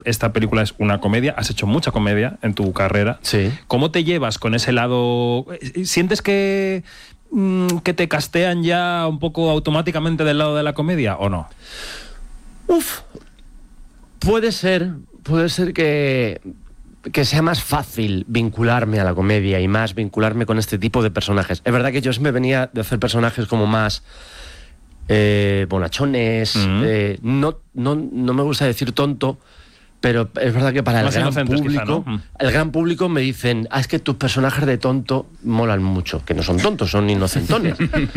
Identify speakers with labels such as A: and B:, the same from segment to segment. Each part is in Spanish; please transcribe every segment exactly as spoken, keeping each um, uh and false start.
A: esta película es una comedia, has hecho mucha comedia en tu carrera.
B: Sí.
A: ¿Cómo te llevas con ese lado? ¿Sientes que, que te castean ya un poco automáticamente del lado de la comedia o no?
B: Uf, puede ser, puede ser que, que sea más fácil vincularme a la comedia y más vincularme con este tipo de personajes. Es verdad que yo me venía de hacer personajes como más eh, bonachones, uh-huh. eh, no, no, no me gusta decir tonto, pero es verdad que para el gran público, quizá, ¿no? el gran público me dicen, ah, es que tus personajes de tonto molan mucho, que no son tontos, son inocentones.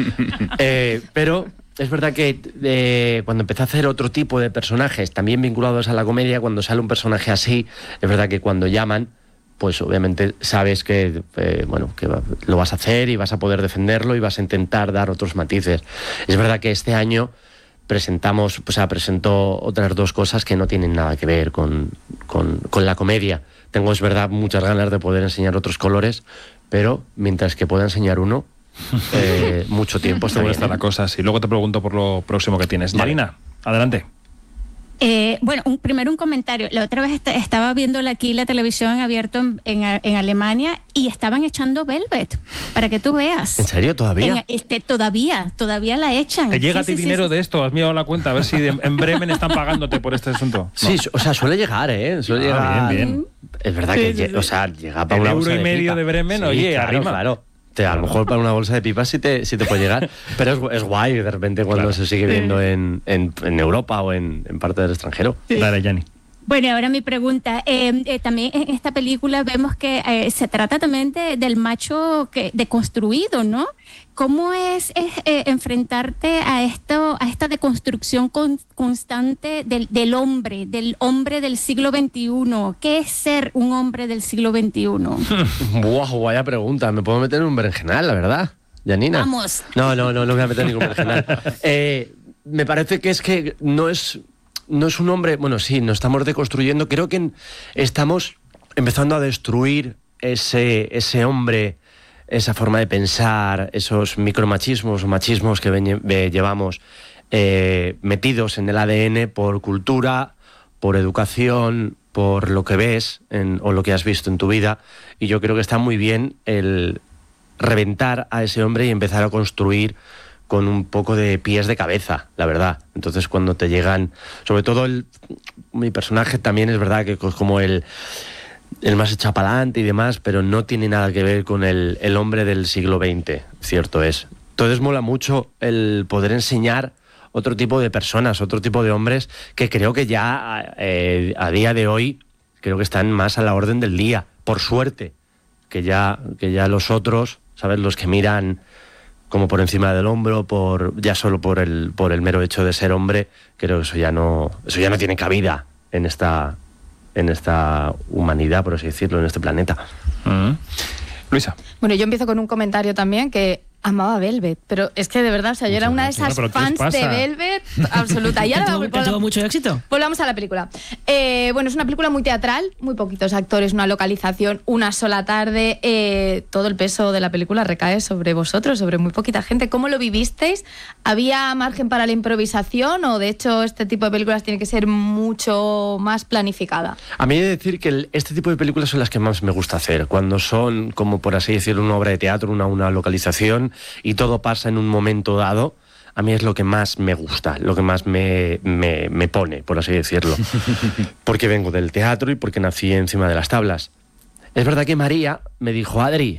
B: eh, pero es verdad que eh, cuando empecé a hacer otro tipo de personajes, también vinculados a la comedia, cuando sale un personaje así, es verdad que cuando llaman, pues obviamente sabes que, eh, bueno, que lo vas a hacer y vas a poder defenderlo y vas a intentar dar otros matices. Es verdad que este año presentamos, o sea, presentó otras dos cosas que no tienen nada que ver con, con, con la comedia. Tengo, es verdad, muchas ganas de poder enseñar otros colores, pero mientras que pueda enseñar uno, eh, mucho tiempo está bien.
A: Está la cosa así. Luego te pregunto por lo próximo que tienes. Vale. Marina, adelante.
C: Eh, bueno, un, primero un comentario. La otra vez est- estaba viendo aquí la televisión abierto en, en, en Alemania y estaban echando Velvet, para que tú veas.
B: ¿En serio? ¿Todavía?
C: En, este, todavía, todavía la echan.
A: ¿Te llega
C: sí,
A: a ti
C: sí,
A: dinero
C: sí,
A: de esto? ¿Has mirado la cuenta? A ver si de, en Bremen están pagándote por este asunto.
B: Sí,
A: No.
B: o sea, suele llegar, ¿eh? Suele
A: Ah,
B: llegar.
A: bien, bien.
B: Es verdad
C: sí,
B: que,
C: sí, sí.
B: o sea, llega para
A: El
B: una
A: euro
B: bolsa
A: y
B: de
A: medio
B: pipa.
A: de Bremen,
B: Sí,
A: oye,
B: claro,
A: arrima.
B: claro. Te, a lo mejor para una bolsa de pipas sí te, sí te puede llegar, pero es, es guay de repente cuando
A: Claro.
B: se sigue viendo en, en, en Europa o en, en parte del extranjero.
A: Sí. Dale, Yanni.
C: Bueno, ahora mi pregunta. Eh, eh, también en esta película vemos que eh, se trata también de, del macho que deconstruido, ¿no? ¿Cómo es, es eh, enfrentarte a esto, a esta deconstrucción con, constante del, del hombre, del hombre del siglo veintiuno? ¿Qué es ser un hombre del siglo veintiuno?
B: Buah, vaya pregunta. Me puedo meter en un berenjenal, la verdad, Yanina.
C: Vamos.
B: No, no, no, no me voy a meter en ningún berenjenal. Eh, me parece que es que no es... No es un hombre, bueno, sí, nos estamos deconstruyendo. Creo que estamos empezando a destruir ese, ese hombre, esa forma de pensar, esos micromachismos o machismos que ven, ve, llevamos eh, metidos en el A D N por cultura, por educación, por lo que ves en, o lo que has visto en tu vida. Y yo creo que está muy bien el reventar a ese hombre y empezar a construir con un poco de pies de cabeza, la verdad. Entonces cuando te llegan, sobre todo el, mi personaje también es verdad que es como el, el más echapalante y demás, pero no tiene nada que ver con el, el hombre del siglo veinte, cierto es. Entonces mola mucho el poder enseñar otro tipo de personas, otro tipo de hombres que creo que ya eh, a día de hoy creo que están más a la orden del día, por suerte, que ya, que ya los otros, ¿sabes? Los que miran como por encima del hombro, por ya solo por el por el mero hecho de ser hombre, creo que eso ya no eso ya no tiene cabida en esta en esta humanidad, por así decirlo, en este planeta.
A: Uh-huh. Luisa.
D: Bueno, yo empiezo con un comentario también que amaba Velvet, pero es que de verdad, o sea, yo era una de esas
A: bueno,
D: fans de Velvet absoluta. Y ahora
E: ¿Tuvo,
D: vamos,
E: ¿Tuvo mucho éxito?
D: Volvamos a la película. Eh, bueno, es una película muy teatral, muy poquitos actores, una localización, una sola tarde. Eh, todo el peso de la película recae sobre vosotros, sobre muy poquita gente. ¿Cómo lo vivisteis? ¿Había margen para la improvisación o de hecho este tipo de películas tiene que ser mucho más planificada?
B: A mí he de decir que el, este tipo de películas son las que más me gusta hacer, cuando son, como por así decirlo, una obra de teatro, una, una localización y todo pasa en un momento dado. A mí es lo que más me gusta, lo que más me, me, me pone, por así decirlo. Porque vengo del teatro y porque nací encima de las tablas. Es verdad que María me dijo, Adri,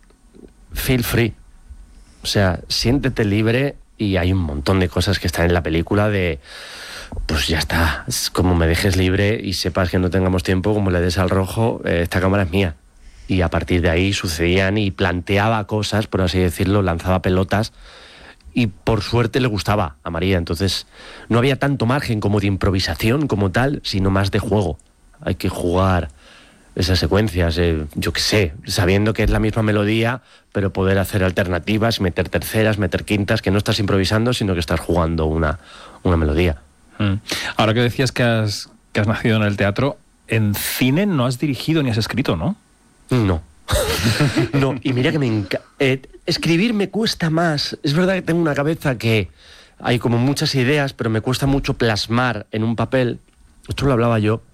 B: feel free. O sea, siéntete libre y hay un montón de cosas que están en la película de... Pues ya está, es como me dejes libre y sepas que no tengamos tiempo, como le des al rojo, eh, esta cámara es mía. Y a partir de ahí sucedían y planteaba cosas, por así decirlo, lanzaba pelotas y por suerte le gustaba a María. Entonces no había tanto margen como de improvisación como tal, sino más de juego. Hay que jugar esas secuencias, eh, yo qué sé, sabiendo que es la misma melodía, pero poder hacer alternativas, meter terceras, meter quintas, que no estás improvisando, sino que estás jugando una, una melodía.
A: Mm. Ahora que decías que has, que has nacido en el teatro, en cine no has dirigido ni has escrito, ¿no?
B: No. No, y mira que me encanta. Eh, escribir me cuesta más. Es verdad que tengo una cabeza que hay como muchas ideas, pero me cuesta mucho plasmar en un papel. Esto lo hablaba yo